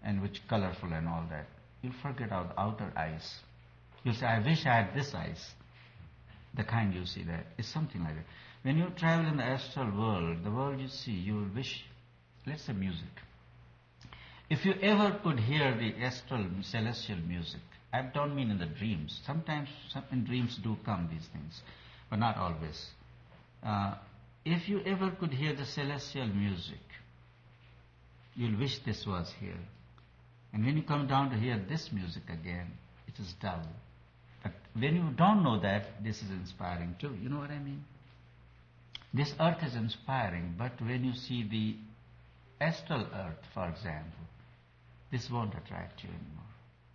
and which colorful and all that. You'll forget our outer eyes. You'll say, I wish I had this eyes. The kind you see there is something like that. When you travel in the astral world, the world you see, you will wish, let's say music. If you ever could hear the astral, celestial music, I don't mean in the dreams. Sometimes in dreams do come these things, but not always. If you ever could hear the celestial music, you'll wish this was here. And when you come down to hear this music again, it is dull. But when you don't know that, this is inspiring too. You know what I mean? This earth is inspiring, but when you see the astral earth, for example, this won't attract you anymore.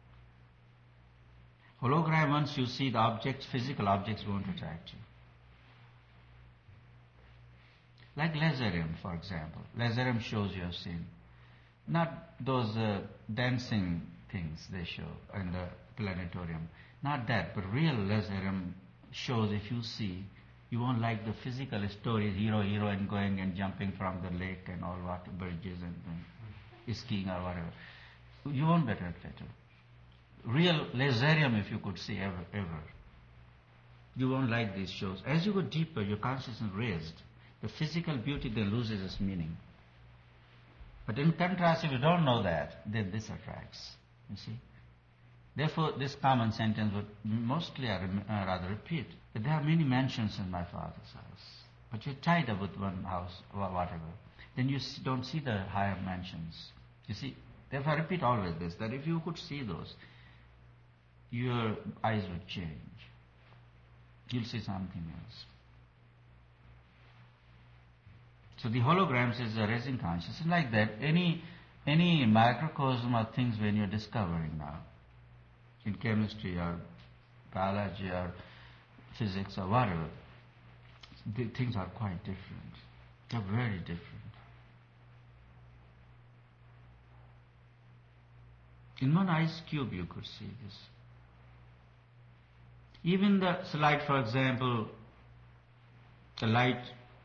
Hologram, once you see the objects, physical objects won't attract you. Like laserium, for example. Laserium shows you have seen. Not those dancing things they show in the planetarium. Not that, but real laserium shows, if you see, you won't like the physical stories, hero, heroine going and jumping from the lake and all what, bridges and skiing or whatever. You won't be attracted to. Real laserium, if you could see ever, you won't like these shows. As you go deeper, your consciousness raised. The physical beauty then loses its meaning. But in contrast, if you don't know that, then this attracts. You see? Therefore, this common sentence would mostly rather repeat. But there are many mansions in my father's house. But you're tied up with one house or whatever. Then you don't see the higher mansions. You see? Therefore, I repeat always this, that if you could see those, your eyes would change. You'll see something else. So the holograms is a raising consciousness. Like that, any microcosm of things when you're discovering now, in chemistry or biology or physics or whatever, the things are quite different. They're very different. In one ice cube you could see this. Even the slide, for example, the light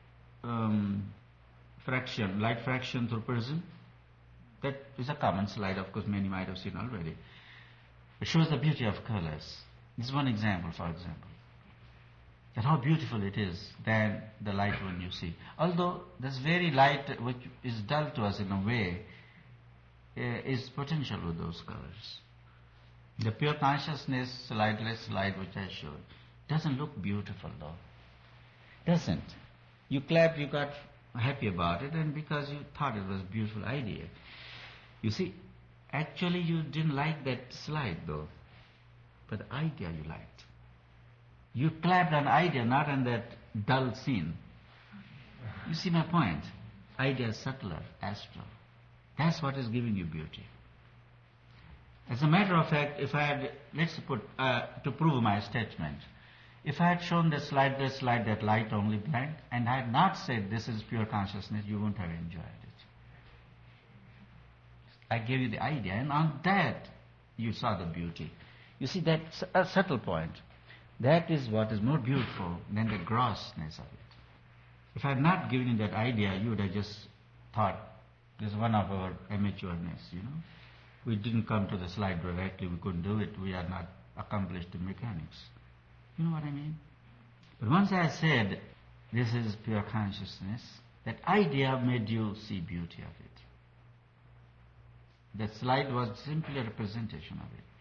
fraction through prism, that is a common slide, of course many might have seen already. It shows the beauty of colors. This is one example, for example. That how beautiful it is than the light when you see. Although this very light which is dull to us in a way, is potential with those colors. The pure consciousness, lightless light which I showed, doesn't look beautiful though. Doesn't. You clapped, you got happy about it, and because you thought it was a beautiful idea. You see, actually you didn't like that slide though, but the idea you liked. You clapped on idea, not on that dull scene. You see my point? Idea is subtler, astral. That's what is giving you beauty. As a matter of fact, if I had, let's put, to prove my statement, if I had shown this slide, that light only blank, and I had not said this is pure consciousness, you wouldn't have enjoyed it. I gave you the idea, and on that you saw the beauty. You see, that's a subtle point. That is what is more beautiful than the grossness of it. If I had not given you that idea, you would have just thought, this is one of our amateurness, you know. We didn't come to the slide directly, we couldn't do it, we are not accomplished in mechanics. You know what I mean? But once I said, this is pure consciousness, that idea made you see beauty of it. That slide was simply a representation of it.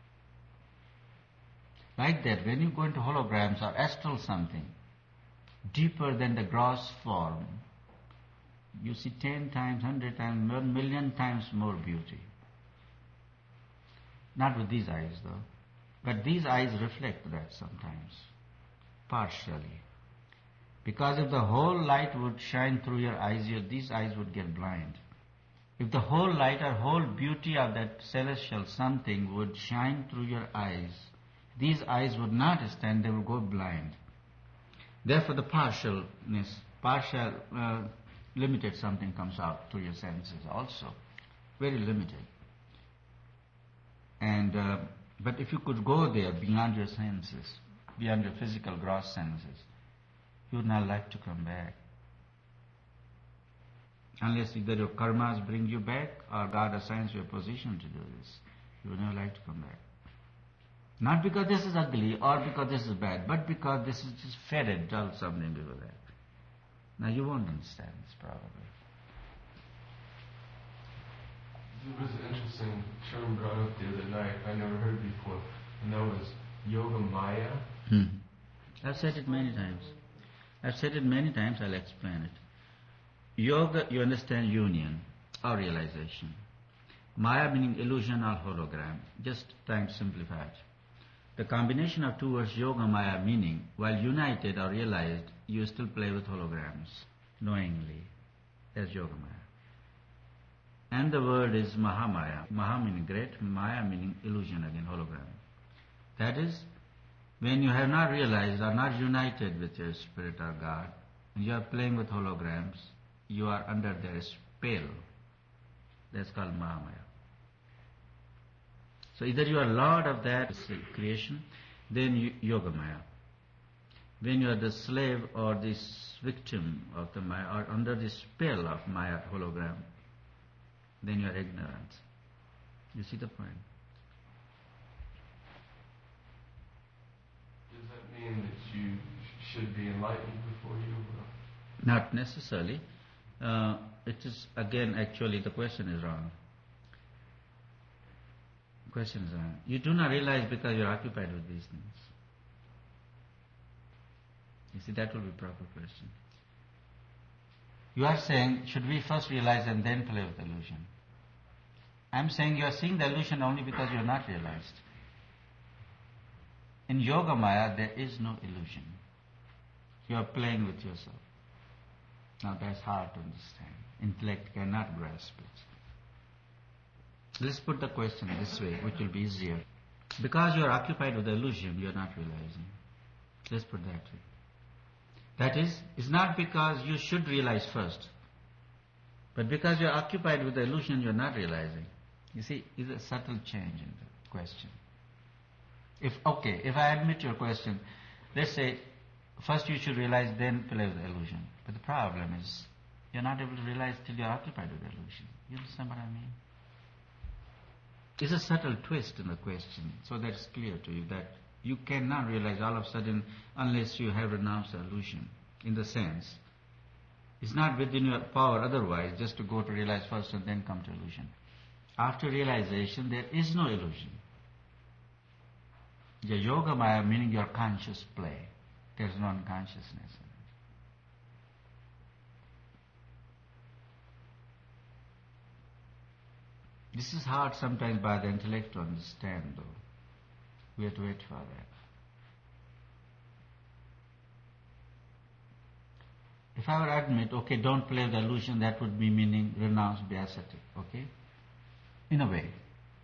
Like that, when you go into holograms or astral something, deeper than the gross form, you see 10 times, 100 times, 1 million times more beauty. Not with these eyes though. But these eyes reflect that sometimes, partially. Because if the whole light would shine through your eyes, these eyes would get blind. If the whole light or whole beauty of that celestial something would shine through your eyes, these eyes would not stand, they would go blind. Therefore the limited something comes out through your senses also. Very limited. And but if you could go there beyond your senses, beyond your physical gross senses, you would not like to come back. Unless either your karmas bring you back or God assigns you a position to do this, you will never like to come back. Not because this is ugly or because this is bad, but because this is just faded, dull something before that. Now you won't understand this probably. There was an interesting term brought up the other night I never heard before, and that was Yoga Maya. I've said it many times. I'll explain it. Yoga, you understand union or realization. Maya meaning illusion or hologram. Just trying to simplify it. The combination of two words yoga, maya meaning, while united or realized, you still play with holograms, knowingly. That's yoga maya. And the word is mahamaya. Maha meaning great, maya meaning illusion again, hologram. That is, when you have not realized or not united with your spirit or God, and you are playing with holograms, you are under their spell. That's called mahamaya. So either you are lord of that creation, then yoga maya. When you are the slave or the victim of the maya, or under the spell of maya hologram, then you are ignorant. You see the point? Does that mean that you should be enlightened before you? Not necessarily. It is, again, actually the question is wrong. You do not realize because you are occupied with these things. You see, that will be a proper question. You are saying, should we first realize and then play with illusion? I am saying you are seeing the illusion only because you are not realized. In Yoga Maya, there is no illusion. You are playing with yourself. Now that's hard to understand. Intellect cannot grasp it. Let's put the question this way, which will be easier. Because you are occupied with the illusion, you are not realizing. Let's put that way. That is, it's not because you should realize first, but because you are occupied with the illusion, you are not realizing. You see, it's a subtle change in the question. If I admit your question, let's say, first you should realize, then play with the illusion. But the problem is, you're not able to realize till you're occupied with the illusion. You understand what I mean? It's a subtle twist in the question, so that it's clear to you that you cannot realize all of a sudden unless you have renounced the illusion. In the sense, it's not within your power otherwise just to go to realize first and then come to illusion. After realization, there is no illusion. The yoga maya meaning your conscious play. There is no unconsciousness. This is hard sometimes by the intellect to understand, though. We have to wait for that. If I were to admit, don't play with the illusion, that would be meaning renounce, be ascetic, In a way.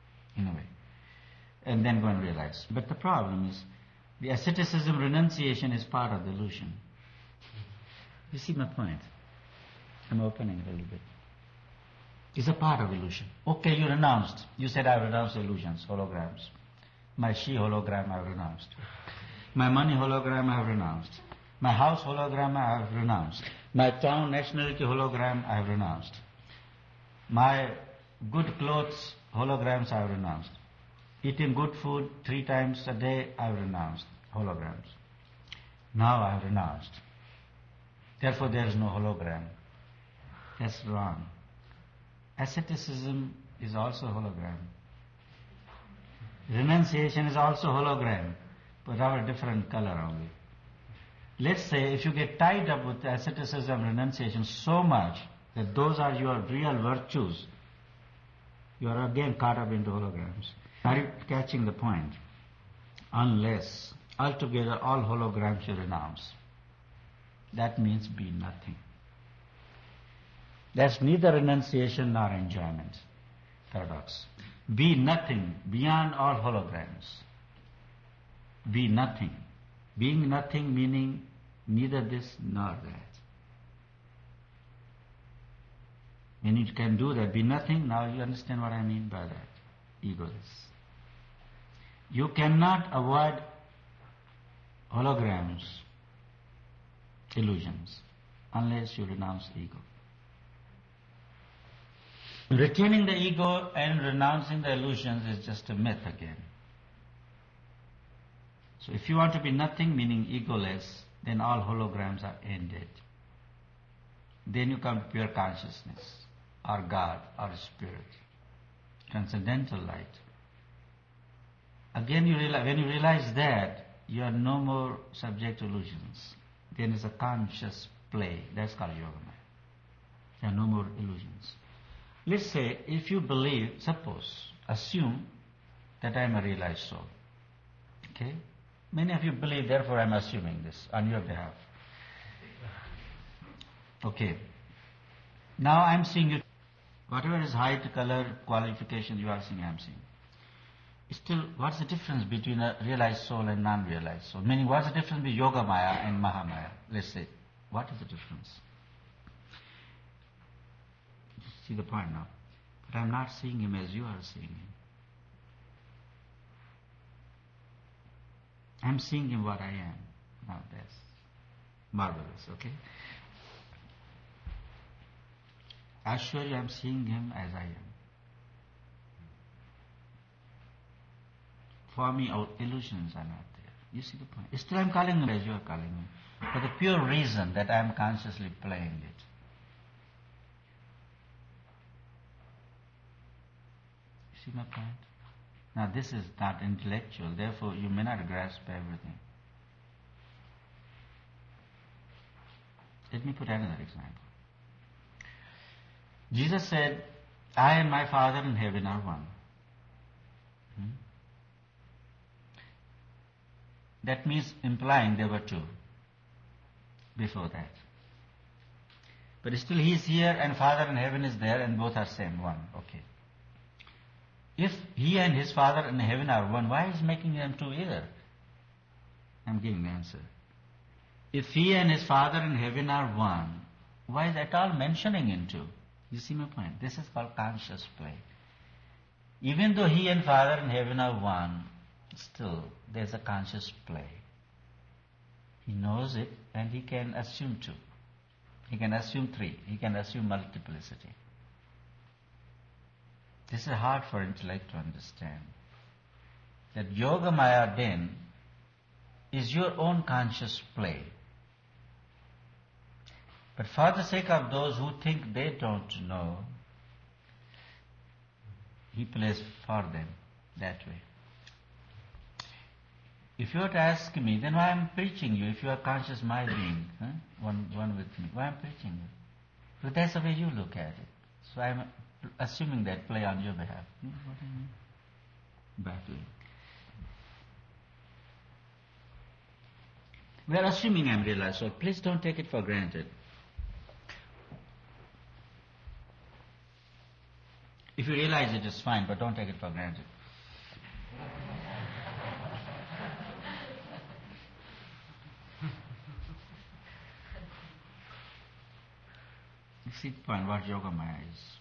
And then go and realize. But the problem is, the asceticism renunciation is part of the illusion. You see my point? I'm opening it a little bit. It's a part of illusion. You renounced. You said, I renounced illusions, holograms. My she hologram I have renounced. My money hologram I have renounced. My house hologram I have renounced. My town nationality hologram I have renounced. My good clothes holograms I have renounced. Eating good food 3 times a day I have renounced. Holograms. Now I have renounced. Therefore there is no hologram. That's wrong. Asceticism is also hologram. Renunciation is also hologram, but of a different color only. Let's say if you get tied up with asceticism, renunciation so much that those are your real virtues, you are again caught up into holograms. Are you catching the point? Unless altogether all holograms you renounce. That means be nothing. That's neither renunciation nor enjoyment. Paradox. Be nothing beyond all holograms. Be nothing. Being nothing meaning neither this nor that. When you can do that, be nothing, now you understand what I mean by that. Egoless. You cannot avoid holograms, illusions, unless you renounce ego. Retaining the ego and renouncing the illusions is just a myth again. So if you want to be nothing, meaning egoless, then all holograms are ended. Then you come to pure consciousness, or God, or Spirit, transcendental light. Again, when you realize that, you are no more subject to illusions. Then is a conscious play. That's called yogamaya. There are no more illusions. Let's say, if you believe, assume that I am a realized soul. Okay? Many of you believe, therefore I am assuming this on your behalf. Okay. Now I am seeing you. Whatever is height, color, qualification you are seeing, I am seeing. Still, what's the difference between a realized soul and non-realized soul? Meaning, what's the difference between yogamaya and mahamaya? Let's say, what is the difference? See the point now. But I'm not seeing him as you are seeing him. I'm seeing him what I am. Now that's marvelous, okay? I assure you I'm seeing him as I am. For me, our illusions are not there. You see the point? Still I'm calling him as you are calling him. For the pure reason that I am consciously playing it. See my point? Now this is not intellectual, therefore you may not grasp everything. Let me put another example. Jesus said, I and my Father in heaven are one. That means implying there were two before that. But still he is here and Father in heaven is there and both are same, one. Okay. If he and his Father in heaven are one, why is he making them two either? I'm giving the answer. If he and his Father in heaven are one, why is at all mentioning in two? You see my point? This is called conscious play. Even though he and Father in heaven are one, still there's a conscious play. He knows it and he can assume two. He can assume three. He can assume multiplicity. This is hard for intellect to understand. That yogamaya then is your own conscious play. But for the sake of those who think they don't know, he plays for them that way. If you were to ask me, then why am I preaching you if you are conscious my being, one with me? Why am I preaching you? But that's the way you look at it. So I'm assuming that play on your behalf. You know what I mean? Battling. We are assuming I'm realized, so please don't take it for granted. If you realize it, it's fine, but don't take it for granted. You see the point what yogamaya is.